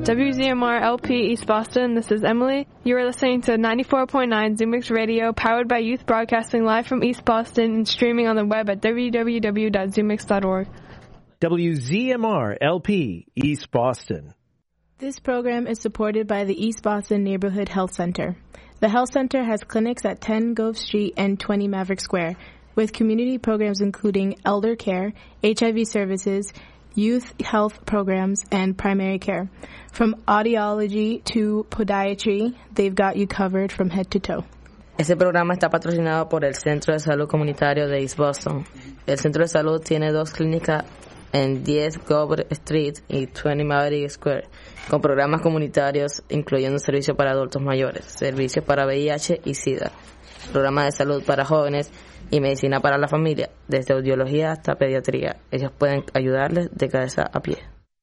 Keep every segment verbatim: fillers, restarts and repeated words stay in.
W Z M R L P East Boston, this is Emily. You are listening to ninety-four point nine ZooMix Radio, powered by Youth Broadcasting, live from East Boston and streaming on the web at w w w dot zoomix dot org. W Z M R L P East Boston. This program is supported by the East Boston Neighborhood Health Center. The Health Center has clinics at ten Gove Street and twenty Maverick Square, with community programs including elder care, H I V services, youth health programs, and primary care. From audiology to podiatry, they've got you covered from head to toe. Este programa está patrocinado por el Centro de Salud Comunitario de East Boston. El Centro de Salud tiene dos clínicas en diez Gove Street y veinte Maverick Square, con programas comunitarios incluyendo servicios para adultos mayores, servicios para V I H y SIDA, programas de salud para jóvenes y medicina para la familia, desde audiología hasta pediatría. Ellos pueden ayudarles de cabeza a pie.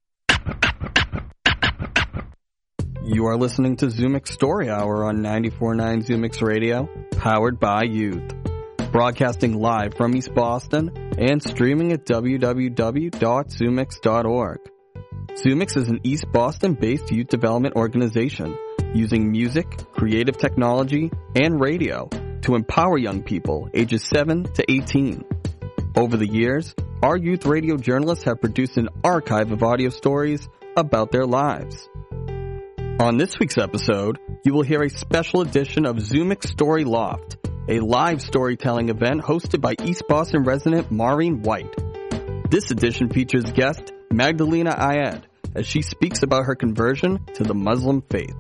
You are listening to ZooMix Story Hour on ninety-four point nine ZooMix Radio, powered by Youth. Broadcasting live from East Boston and streaming at w w w dot zoomix dot org. ZooMix is an East Boston-based youth development organization using music, creative technology, and radio to empower young people ages seven to eighteen. Over the years, our youth radio journalists have produced an archive of audio stories about their lives. On this week's episode, you will hear a special edition of ZooMix Story Loft, a live storytelling event hosted by East Boston resident Maureen White. This edition features guest Magdalena Ayed as she speaks about her conversion to the Muslim faith.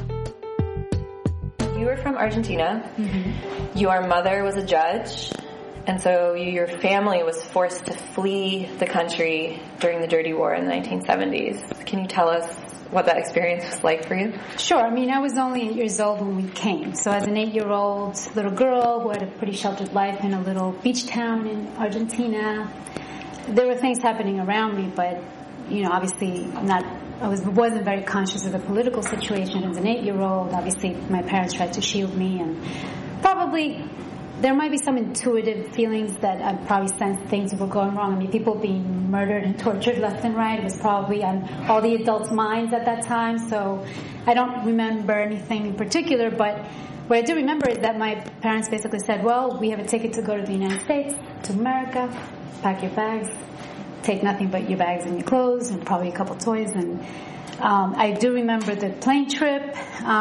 You were from Argentina. Mm-hmm. Your mother was a judge, and so you, your family was forced to flee the country during the Dirty War in the nineteen seventies. Can you tell us what that experience was like for you? Sure. I mean, I was only eight years old when we came. So as an eight-year-old little girl who had a pretty sheltered life in a little beach town in Argentina, there were things happening around me, but, you know, obviously not, I was, wasn't very conscious of the political situation as an eight-year-old. Obviously, my parents tried to shield me, and probably there might be some intuitive feelings that I probably sensed things were going wrong. I mean, people being murdered and tortured left and right was probably on all the adults' minds at that time. So I don't remember anything in particular, but what I do remember is that my parents basically said, well, we have a ticket to go to the United States, to America, pack your bags, take nothing but your bags and your clothes and probably a couple toys. And um, I do remember the plane trip.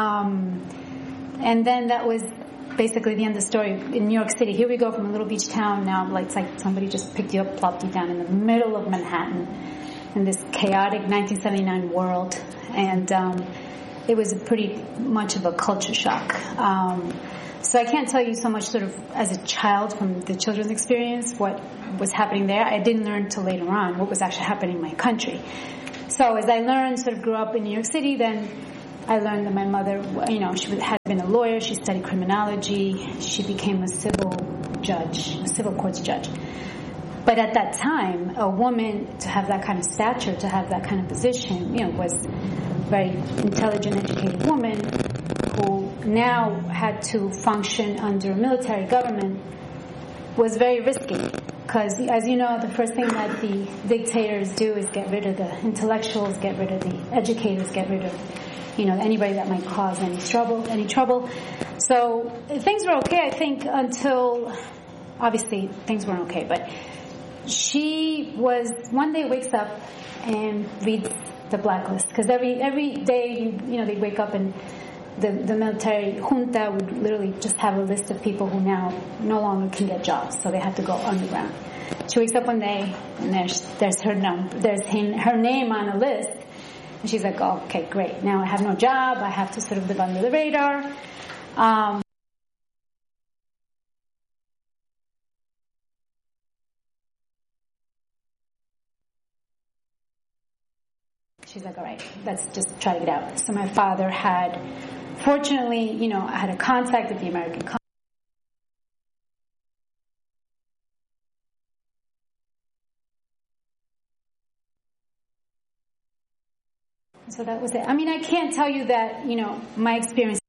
Um, and then that was basically the end of the story. In New York City, here we go from a little beach town. Now, like, it's like somebody just picked you up, plopped you down in the middle of Manhattan in this chaotic nineteen seventy-nine world. And um, it was pretty much of a culture shock. Um, so I can't tell you so much sort of as a child from the children's experience what was happening there. I didn't learn until later on what was actually happening in my country. So as I learned, sort of grew up in New York City, then I learned that my mother, you know, she had been a lawyer. She studied criminology. She became a civil judge, a civil courts judge. But at that time, a woman to have that kind of stature, to have that kind of position, you know, was a very intelligent, educated woman who now had to function under a military government was very risky. Because, as you know, the first thing that the dictators do is get rid of the intellectuals, get rid of the educators, get rid of you know, anybody that might cause any trouble, any trouble. So things were okay, I think, until, obviously, things weren't okay. But she was, one day wakes up and reads the blacklist. Because every every day, you, you know, they'd wake up and the, the military junta would literally just have a list of people who now no longer can get jobs. So they had to go underground. She wakes up one day and there's, there's, her, num- there's her name on a list. And she's like, oh, okay, great. Now I have no job. I have to sort of live under the radar. Um, she's like, all right, let's just try to get out. So my father had, fortunately, you know, I had a contact with the American Congress. So that was it. I mean, I can't tell you that, you know, my experience